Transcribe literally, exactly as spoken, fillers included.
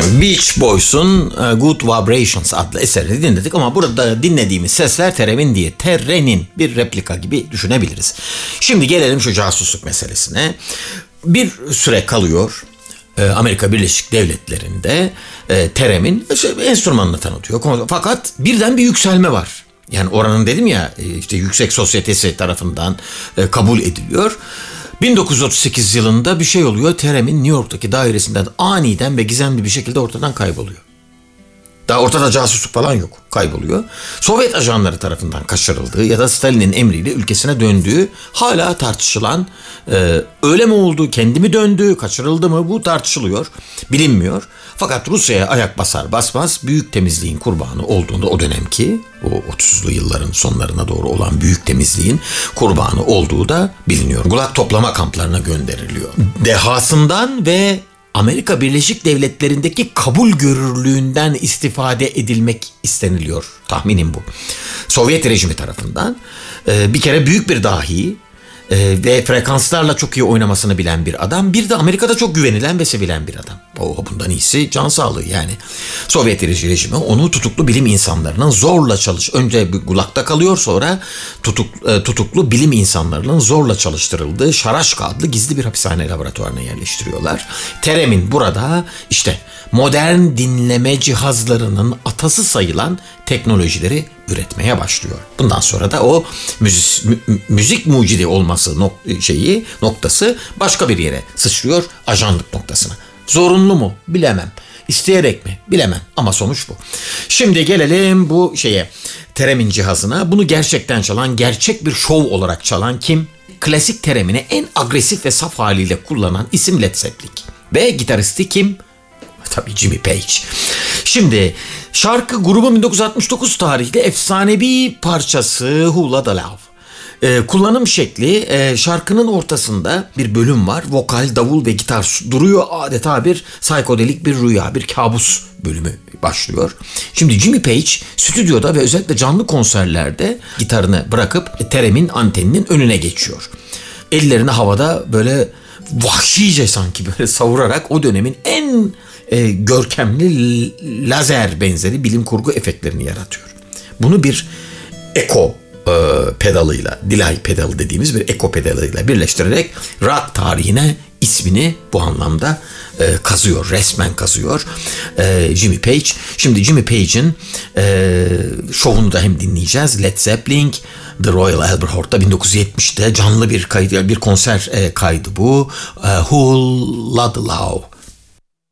Beach Boys'un Good Vibrations adlı eserini dinledik ama burada dinlediğimiz sesler Teremin diye. Terenin bir replika gibi düşünebiliriz. Şimdi gelelim şu casusluk meselesine. Bir süre kalıyor Amerika Birleşik Devletleri'nde Teremin enstrümanını tanıtıyor. Fakat birden bir yükselme var. Yani oranın dedim ya işte yüksek sosyetesi tarafından kabul ediliyor. bin dokuz yüz otuz sekiz yılında bir şey oluyor. Teremin New York'taki dairesinden aniden ve gizemli bir şekilde ortadan kayboluyor. Daha ortada casusluk falan yok. Kayboluyor. Sovyet ajanları tarafından kaçırıldığı ya da Stalin'in emriyle ülkesine döndüğü hala tartışılan, e, öyle mi oldu, kendi mi döndü, kaçırıldı mı, bu tartışılıyor. Bilinmiyor. Fakat Rusya'ya ayak basar basmaz büyük temizliğin kurbanı olduğunda o dönemki o otuzlu yılların sonlarına doğru olan büyük temizliğin kurbanı olduğu da biliniyor. Gulag toplama kamplarına gönderiliyor. Dehasından ve Amerika Birleşik Devletleri'ndeki kabul görürlüğünden istifade edilmek isteniliyor. Tahminim bu. Sovyet rejimi tarafından e, bir kere büyük bir dahi e, ve frekanslarla çok iyi oynamasını bilen bir adam. Bir de Amerika'da çok güvenilen ve sevilen bir adam. O bundan iyisi can sağlığı yani. Sovyet rejimi onu tutuklu bilim insanlarının zorla çalış. Önce bir gulagda kalıyor, sonra tutuk, e, tutuklu bilim insanlarının zorla çalıştırıldığı Şaraşka adlı gizli bir hapishane laboratuvarına yerleştiriyorlar. Teremin burada işte modern dinleme cihazlarının atası sayılan teknolojileri üretmeye başlıyor. Bundan sonra da o müzik, müzik mucidi olması nok- şeyi noktası başka bir yere sıçrıyor, ajanlık noktasına. Zorunlu mu? Bilemem. İsteyerek mi? Bilemem. Ama sonuç bu. Şimdi gelelim bu şeye. Teremin cihazına. Bunu gerçekten çalan, gerçek bir şov olarak çalan kim? Klasik teremini en agresif ve saf haliyle kullanan isim Led Zeppelin. Ve gitaristi kim? Tabii Jimmy Page. Şimdi şarkı grubun bin dokuz yüz altmış dokuz tarihli efsanevi parçası Who Loves Love. Ee, kullanım şekli e, şarkının ortasında bir bölüm var. Vokal, davul ve gitar duruyor. Adeta bir psikodelik bir rüya, bir kabus bölümü başlıyor. Şimdi Jimmy Page stüdyoda ve özellikle canlı konserlerde gitarını bırakıp Teremin anteninin önüne geçiyor. Ellerini havada böyle vahşice sanki böyle savurarak o dönemin en e, görkemli lazer benzeri bilim kurgu efektlerini yaratıyor. Bunu bir eko pedalıyla, delay pedalı dediğimiz bir eko pedalıyla birleştirerek rock tarihine ismini bu anlamda e, kazıyor, resmen kazıyor e, Jimmy Page. Şimdi Jimmy Page'in e, şovunu da hem dinleyeceğiz. Led Zeppelin, The Royal Albert Hall'da bin dokuz yüz yetmişte canlı bir kaydı, bir konser e, kaydı bu. E, Who Loves Love.